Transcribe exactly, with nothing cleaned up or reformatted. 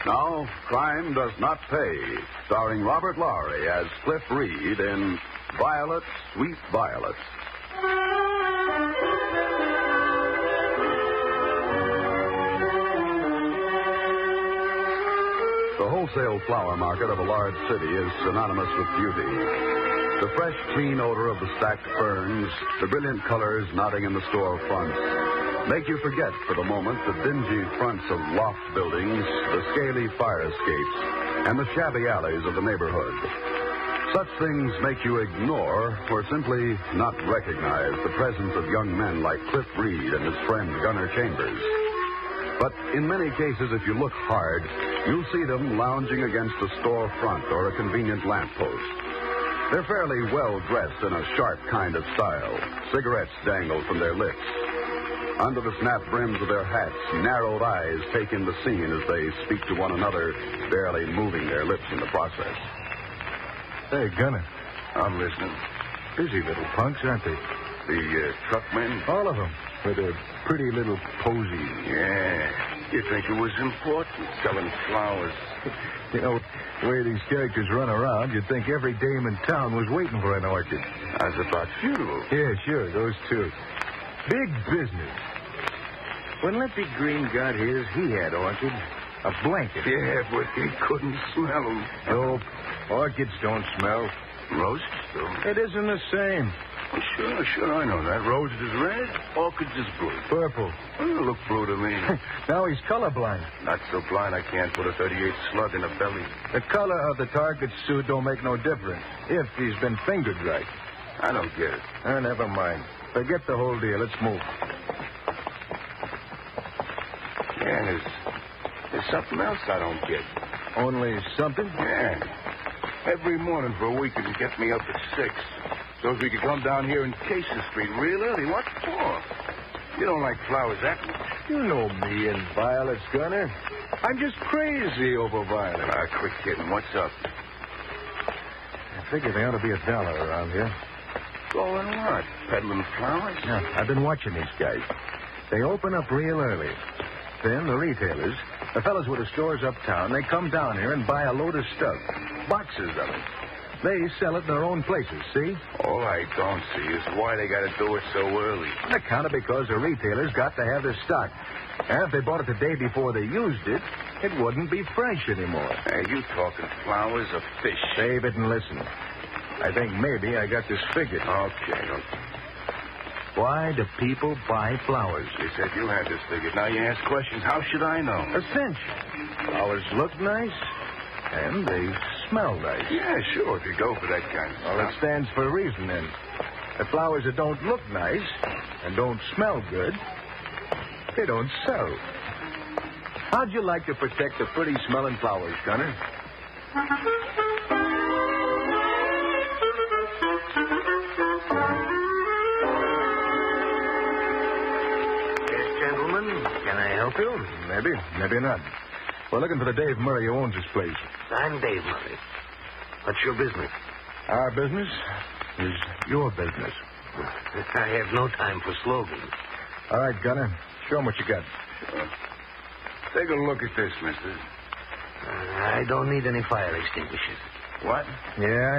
Now, Crime Does Not Pay, starring Robert Lowry as Cliff Reed in Violet, Sweet Violet. The wholesale flower market of a large city is synonymous with beauty. The fresh, clean odor of the stacked ferns, the brilliant colors nodding in the store fronts, make you forget for the moment the dingy fronts of loft buildings, the scaly fire escapes, and the shabby alleys of the neighborhood. Such things make you ignore or simply not recognize the presence of young men like Cliff Reed and his friend Gunner Chambers. But in many cases, if you look hard, you'll see them lounging against a store front or a convenient lamppost. They're fairly well dressed in a sharp kind of style. Cigarettes dangle from their lips. Under the snap brims of their hats, narrowed eyes take in the scene as they speak to one another, barely moving their lips in the process. Hey, Gunner. I'm listening. Busy little punks, aren't they? The uh, truckmen? All of them. With their pretty little posies. Yeah. You think it was important, selling flowers. You know, the way these characters run around, you'd think every dame in town was waiting for an orchid. As about funerals. Yeah, sure, those two. Big business. When Lippy Green got his, he had orchids. A blanket. Yeah, but he couldn't smell them. Nope. Orchids don't smell. Roses do. It isn't the same. Oh, sure, sure, I know that. Roses is red, orchids is blue. Purple. Oh, look blue to me. Now he's colorblind. Not so blind I can't put a thirty-eight slug in the belly. The color of the target suit don't make no difference if he's been fingered right. I don't get it. Oh, never mind. Forget the whole deal. Let's move. Yeah, there's, there's something else I don't get. Only something? Yeah. Every morning for a week you get me up at six. So if we could come down here and Case the Street real early, what for? You don't like flowers that much. You know me and violets, Gunner. I'm just crazy over violets. Ah, quit kidding. What's up? I figure there ought to be a dollar around here. Going what? Peddling flowers? Yeah, I've been watching these guys. They open up real early. Then the retailers, the fellas with the stores uptown, they come down here and buy a load of stuff. Boxes of it. They sell it in their own places, see? All I don't see is why they got to do it so early. Kind of because the retailers got to have their stock. And if they bought it the day before they used it, it wouldn't be fresh anymore. Hey, you talking flowers or fish? Save it and listen. I think maybe I got this figured. Okay, okay. Why do people buy flowers? You said you had this figured. Now you ask questions. How should I know? A cinch. Flowers look nice, and they smell nice. Yeah, sure, if you go for that kind of Well, stuff. it stands for a reason, then. The flowers that don't look nice and don't smell good, they don't sell. How'd you like to protect the pretty-smelling flowers, Gunner? Can I help you? Maybe, maybe not. We're looking for the Dave Murray who owns this place. I'm Dave Murray. What's your business? Our business is your business. I have no time for slogans. All right, Gunner. Show 'em what you got. Sure. Take a look at this, mister. Uh, I don't need any fire extinguishers. What? Yeah,